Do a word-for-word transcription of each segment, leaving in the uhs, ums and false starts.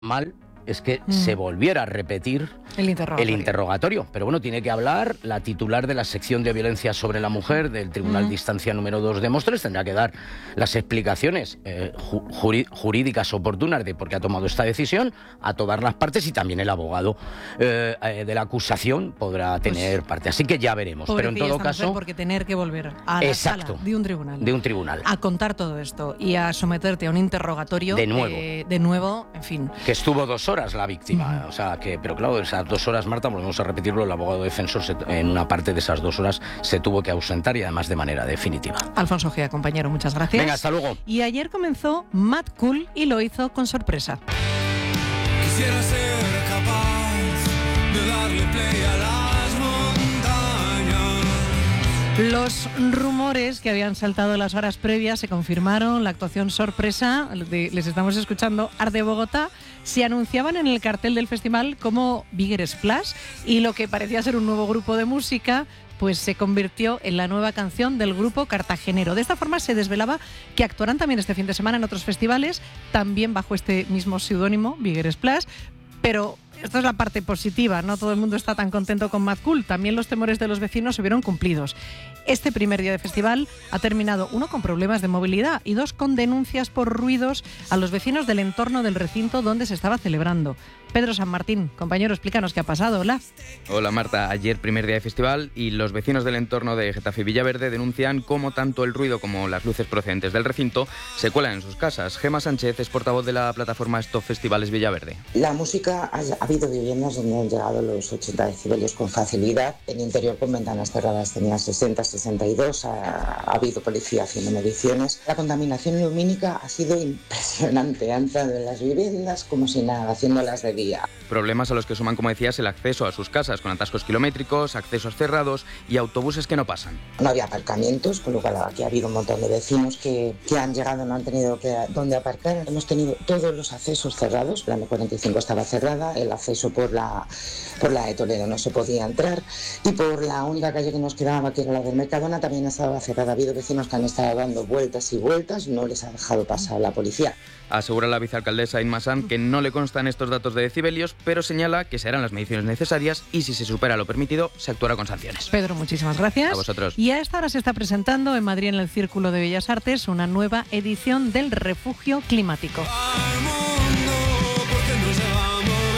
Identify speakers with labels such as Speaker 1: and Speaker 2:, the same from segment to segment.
Speaker 1: mal es que
Speaker 2: Mm.
Speaker 1: se volviera a repetir
Speaker 2: El interrogatorio.
Speaker 1: el interrogatorio. Pero bueno, tiene que hablar la titular de la sección de violencia sobre la mujer del Tribunal
Speaker 2: Mm.
Speaker 1: de Instancia número dos de Móstoles. Tendrá que dar las explicaciones eh, ju- juri- jurídicas oportunas de por qué ha tomado esta decisión a todas las partes, y también el abogado eh, eh, de la acusación podrá tener parte. Así que ya veremos. Pero en
Speaker 2: Pobrecilla
Speaker 1: todo
Speaker 2: esta mujer,
Speaker 1: caso,
Speaker 2: porque tener que volver a la
Speaker 1: Exacto.
Speaker 2: sala de un tribunal
Speaker 1: de un tribunal.
Speaker 2: a contar todo esto y a someterte a un interrogatorio
Speaker 1: De nuevo.
Speaker 2: eh, de nuevo, en fin.
Speaker 1: Que estuvo dos horas la víctima, o sea que, pero claro, esas dos horas, Marta, volvemos a repetirlo, el abogado defensor se- en una parte de esas dos horas se tuvo que ausentar, y además de manera definitiva.
Speaker 2: Alfonso Gea, compañero, muchas gracias.
Speaker 1: Venga, hasta luego.
Speaker 2: Y ayer comenzó Mad Cool y lo hizo con sorpresa.
Speaker 3: Quisiera ser capaz de darle play a las montañas.
Speaker 2: Los rumores que habían saltado las horas previas se confirmaron. La actuación sorpresa, de- les estamos escuchando, Art de Bogotá, se anunciaban en el cartel del festival como Bigger Splash, y lo que parecía ser un nuevo grupo de música pues se convirtió en la nueva canción del grupo cartagenero. De esta forma se desvelaba que actuarán también este fin de semana en otros festivales, también bajo este mismo seudónimo, Bigger Splash, pero esta es la parte positiva, no todo el mundo está tan contento con Mad Cool, también los temores de los vecinos se vieron cumplidos. Este primer día de festival ha terminado, uno, con problemas de movilidad y dos, con denuncias por ruidos a los vecinos del entorno del recinto donde se estaba celebrando. Pedro San Martín, compañero, explícanos qué ha pasado. Hola.
Speaker 4: Hola Marta, ayer primer día de festival y los vecinos del entorno de Getafe y Villaverde denuncian cómo tanto el ruido como las luces procedentes del recinto se cuelan en sus casas. Gema Sánchez es portavoz de la plataforma Stop Festivales Villaverde.
Speaker 5: La música, ha, ha habido viviendas donde han llegado los ochenta decibelios con facilidad. El interior con ventanas cerradas tenía sesenta, sesenta y dos. Ha, ha habido policía haciendo mediciones. La contaminación lumínica ha sido impresionante. Han entrado en las viviendas como si nada, haciéndolas de día.
Speaker 4: Problemas a los que suman, como decías, el acceso a sus casas con atascos kilométricos, accesos cerrados y autobuses que no pasan.
Speaker 5: No había aparcamientos, con lo cual aquí ha habido un montón de vecinos que, que han llegado, no han tenido que, dónde aparcar. Hemos tenido todos los accesos cerrados. La eme cuarenta y cinco estaba cerrada, el acceso por la, por la de Toledo no se podía entrar, y por la única calle que nos quedaba, que era la del Mercadona, también estaba cerrada. Ha habido vecinos que han estado dando vueltas y vueltas, no les ha dejado pasar la policía.
Speaker 4: Asegura la vicealcaldesa Inma Sanz que no le constan estos datos de decibelios, pero señala que se harán las mediciones necesarias y si se supera lo permitido, se actuará con sanciones.
Speaker 2: Pedro, muchísimas gracias.
Speaker 4: A vosotros.
Speaker 2: Y a esta hora se está presentando en Madrid, en el Círculo de Bellas Artes, una nueva edición del Refugio Climático.
Speaker 3: Al mundo, porque no se va a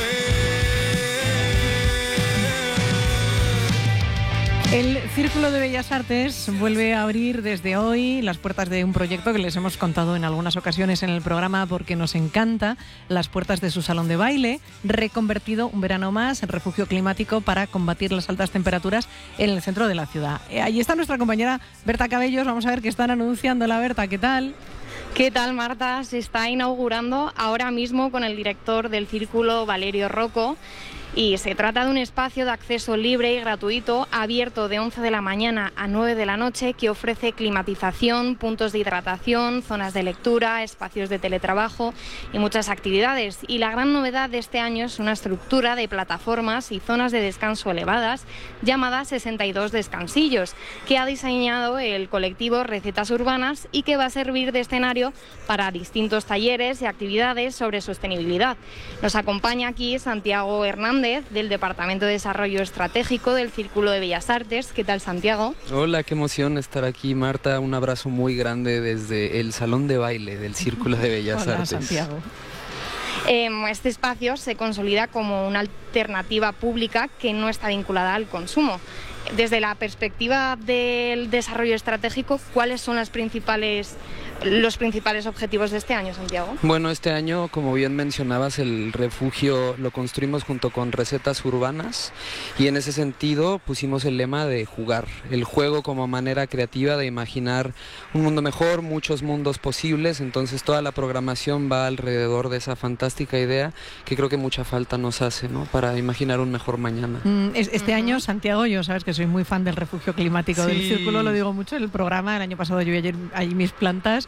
Speaker 3: mover.
Speaker 2: El Círculo de Bellas Artes vuelve a abrir desde hoy las puertas de un proyecto que les hemos contado en algunas ocasiones en el programa porque nos encanta, las puertas de su salón de baile, reconvertido un verano más en refugio climático para combatir las altas temperaturas en el centro de la ciudad. Eh, Ahí está nuestra compañera Berta Cabellos, vamos a ver qué están anunciando. La Berta, ¿qué tal?
Speaker 6: ¿Qué tal, Marta? Se está inaugurando ahora mismo con el director del Círculo, Valerio Rocco. Y se trata de un espacio de acceso libre y gratuito, abierto de once de la mañana a nueve de la noche, que ofrece climatización, puntos de hidratación, zonas de lectura, espacios de teletrabajo y muchas actividades. Y la gran novedad de este año es una estructura de plataformas y zonas de descanso elevadas, llamadas sesenta y dos descansillos, que ha diseñado el colectivo Recetas Urbanas y que va a servir de escenario para distintos talleres y actividades sobre sostenibilidad. Nos acompaña aquí Santiago Hernández, del Departamento de Desarrollo Estratégico del Círculo de Bellas Artes. ¿Qué tal, Santiago?
Speaker 7: Hola, qué emoción estar aquí, Marta. Un abrazo muy grande desde el salón de baile del Círculo de Bellas
Speaker 2: Hola,
Speaker 7: Artes.
Speaker 2: Santiago.
Speaker 6: Eh, este espacio se consolida como una alternativa pública que no está vinculada al consumo. Desde la perspectiva del desarrollo estratégico, ¿cuáles son las principales, los principales objetivos de este año, Santiago?
Speaker 7: Bueno, este año, como bien mencionabas, el refugio lo construimos junto con Recetas Urbanas y en ese sentido pusimos el lema de jugar, el juego como manera creativa de imaginar un mundo mejor, muchos mundos posibles. Entonces toda la programación va alrededor de esa fantástica idea que creo que mucha falta nos hace, ¿no?, para imaginar un mejor mañana.
Speaker 2: Mm, Este uh-huh. año, Santiago, yo sabes que soy muy fan del refugio climático
Speaker 7: Sí.
Speaker 2: del Círculo, lo digo mucho en el programa. El año pasado yo vi ayer allí mis plantas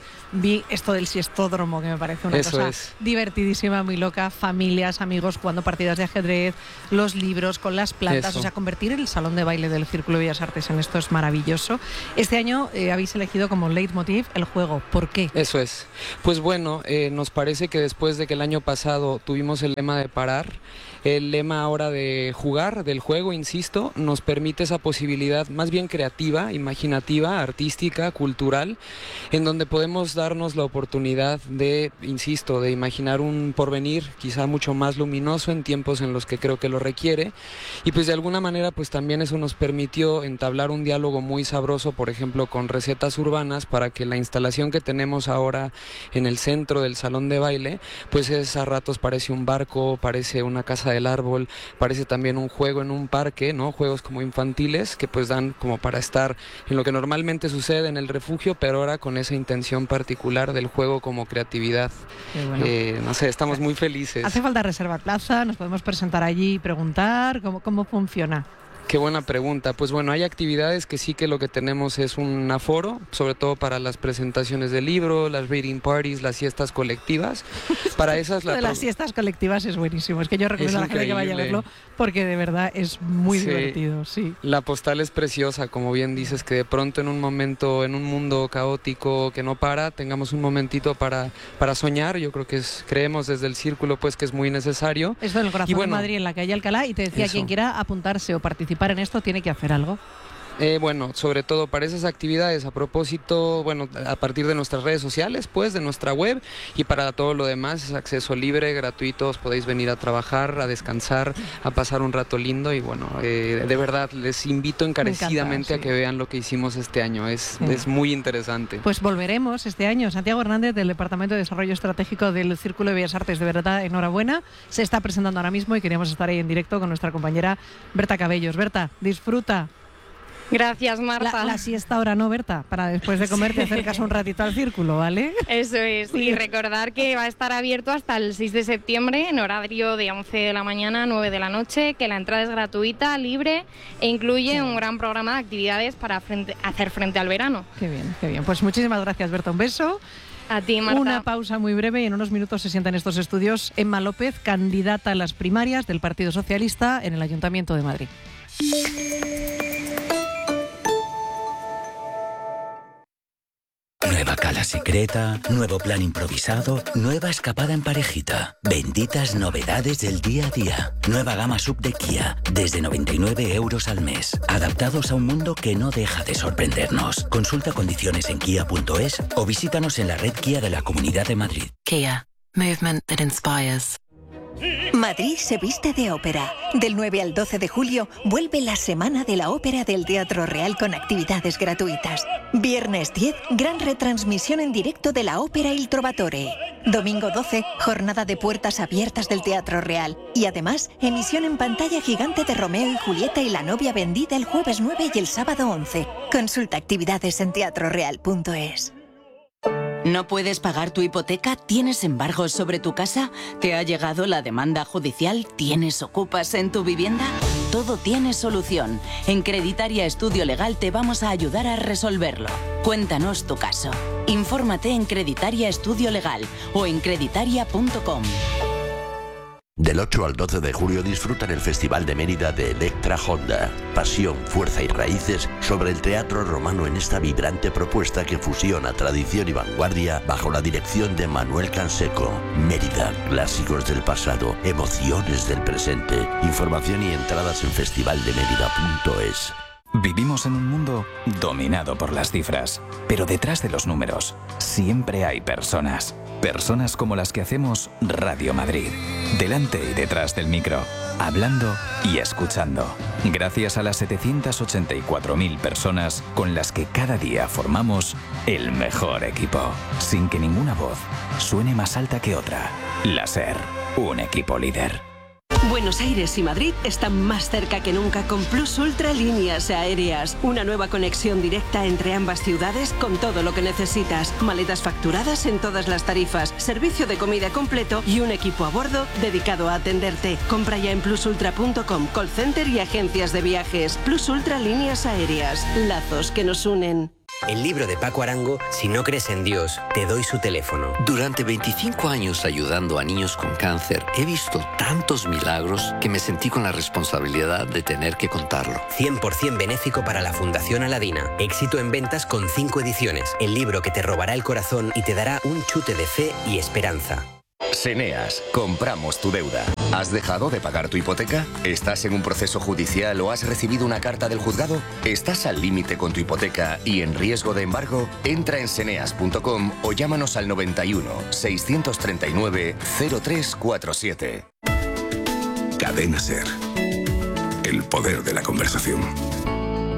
Speaker 2: vi esto del siestódromo, que me parece una
Speaker 7: Eso
Speaker 2: cosa
Speaker 7: es.
Speaker 2: divertidísima, muy loca, familias, amigos jugando partidas de ajedrez, los libros con las plantas,
Speaker 7: Eso.
Speaker 2: o sea, convertir el salón de baile del Círculo de Bellas Artes en esto es maravilloso. Este año eh, habéis elegido como leitmotiv el juego. ¿Por qué?
Speaker 7: Eso es. Pues bueno, eh, nos parece que después de que el año pasado tuvimos el lema de parar, el lema ahora de jugar, del juego, insisto, nos permite esa posibilidad más bien creativa, imaginativa, artística, cultural, en donde podemos darnos la oportunidad de, insisto, de imaginar un porvenir quizá mucho más luminoso en tiempos en los que creo que lo requiere. Y pues de alguna manera pues también eso nos permitió entablar un diálogo muy sabroso, por ejemplo, con Recetas Urbanas, para que la instalación que tenemos ahora en el centro del salón de baile, pues es a ratos parece un barco, parece una casa del árbol, parece también un juego en un parque, ¿no? Juegos como infantiles que pues dan como para estar en lo que normalmente sucede en el refugio, pero ahora con esa intención particular del juego como creatividad.
Speaker 2: Qué bueno.
Speaker 7: Eh, no sé, estamos muy felices.
Speaker 2: ¿Hace falta reservar plaza? ¿Nos podemos presentar allí y preguntar? ¿Cómo, cómo funciona?
Speaker 7: Qué buena pregunta. Pues bueno, hay actividades que sí que lo que tenemos es un aforo, sobre todo para las presentaciones de libro, las reading parties, las siestas colectivas. Para esas
Speaker 2: Lo
Speaker 7: la
Speaker 2: de las
Speaker 7: pro-
Speaker 2: siestas colectivas es buenísimo. Es que yo recomiendo
Speaker 7: Es
Speaker 2: a la gente que vaya a
Speaker 7: increíble.
Speaker 2: verlo porque de verdad es muy
Speaker 7: Sí.
Speaker 2: divertido. Sí.
Speaker 7: La postal es preciosa, como bien dices, que de pronto en un momento, en un mundo caótico que no para, tengamos un momentito para, para soñar. Yo creo que es, creemos desde el círculo pues que es muy necesario.
Speaker 2: Esto en el corazón
Speaker 7: Y bueno,
Speaker 2: de Madrid, en la calle Alcalá. Y te decía,
Speaker 7: eso.
Speaker 2: quien quiera apuntarse o participar en esto tiene que hacer algo.
Speaker 7: Eh, bueno, sobre todo para esas actividades, a propósito, bueno, a partir de nuestras redes sociales, pues, de nuestra web, y para todo lo demás es acceso libre, gratuito, os podéis venir a trabajar, a descansar, a pasar un rato lindo y bueno, eh, de verdad les invito encarecidamente
Speaker 2: encanta, sí.
Speaker 7: a que vean lo que hicimos este año, es,
Speaker 2: Mm.
Speaker 7: es muy interesante.
Speaker 2: Pues volveremos este año. Santiago Hernández, del Departamento de Desarrollo Estratégico del Círculo de Bellas Artes, de verdad, enhorabuena. Se está presentando ahora mismo y queríamos estar ahí en directo con nuestra compañera Berta Cabellos. Berta, disfruta.
Speaker 6: Gracias, Marta.
Speaker 2: La, la siesta ahora no, Berta, para después de comer te acercas un ratito al círculo, ¿vale?
Speaker 6: Eso es, y recordar que va a estar abierto hasta el seis de septiembre en horario de once de la mañana a nueve de la noche, que la entrada es gratuita, libre e incluye un gran programa de actividades para frente- hacer frente al verano.
Speaker 2: Qué bien, qué bien. Pues muchísimas gracias, Berta. Un beso.
Speaker 6: A ti, Marta.
Speaker 2: Una pausa muy breve y en unos minutos se sienta en estos estudios Emma López, candidata a las primarias del Partido Socialista en el Ayuntamiento de Madrid.
Speaker 8: Nueva cala secreta, nuevo plan improvisado, nueva escapada en parejita. Benditas novedades del día a día. Nueva gama sub de Kia, desde noventa y nueve euros al mes. Adaptados a un mundo que no deja de sorprendernos. Consulta condiciones en kia punto es o visítanos en la red Kia de la Comunidad de Madrid.
Speaker 9: Kia. Movement that inspires.
Speaker 10: Madrid se viste de ópera. Del nueve al doce de julio vuelve la Semana de la Ópera del Teatro Real con actividades gratuitas. Viernes diez, gran retransmisión en directo de la ópera Il Trovatore. Domingo doce, jornada de puertas abiertas del Teatro Real. Y además, emisión en pantalla gigante de Romeo y Julieta y la novia vendida el jueves nueve y el sábado once. Consulta actividades en teatro real punto es.
Speaker 11: ¿No puedes pagar tu hipoteca? ¿Tienes embargos sobre tu casa? ¿Te ha llegado la demanda judicial? ¿Tienes ocupas en tu vivienda? Todo tiene solución. En Creditaria Estudio Legal te vamos a ayudar a resolverlo. Cuéntanos tu caso. Infórmate en Creditaria Estudio Legal o en creditaria punto com.
Speaker 12: Del ocho al doce de julio disfruta en el Festival de Mérida de Electra Honda. Pasión, fuerza y raíces sobre el teatro romano en esta vibrante propuesta que fusiona tradición y vanguardia bajo la dirección de Manuel Canseco. Mérida, clásicos del pasado, emociones del presente. Información y entradas en festival de mérida punto es.
Speaker 13: Vivimos en un mundo dominado por las cifras, pero detrás de los números siempre hay personas. Personas como las que hacemos Radio Madrid, delante y detrás del micro, hablando y escuchando. Gracias a las setecientas ochenta y cuatro mil personas con las que cada día formamos el mejor equipo, sin que ninguna voz suene más alta que otra. La SER, un equipo líder.
Speaker 14: Buenos Aires y Madrid están más cerca que nunca con Plus Ultra Líneas Aéreas. Una nueva conexión directa entre ambas ciudades con todo lo que necesitas. Maletas facturadas en todas las tarifas, servicio de comida completo y un equipo a bordo dedicado a atenderte. Compra ya en plus ultra punto com, call center y agencias de viajes. Plus Ultra Líneas Aéreas. Lazos que nos unen.
Speaker 15: El libro de Paco Arango, Si no crees en Dios, te doy su teléfono.
Speaker 16: Durante veinticinco años ayudando a niños con cáncer, he visto tantos milagros que me sentí con la responsabilidad de tener que contarlo.
Speaker 15: cien por ciento benéfico para la Fundación Aladina. Éxito en ventas con cinco ediciones. El libro que te robará el corazón y te dará un chute de fe y esperanza.
Speaker 17: Seneas, compramos tu deuda. ¿Has dejado de pagar tu hipoteca? ¿Estás en un proceso judicial o has recibido una carta del juzgado? ¿Estás al límite con tu hipoteca y en riesgo de embargo? Entra en seneas punto com o llámanos al noventa y uno, seiscientos treinta y nueve, cero tres cuarenta y siete.
Speaker 18: Cadena SER. El poder de la conversación.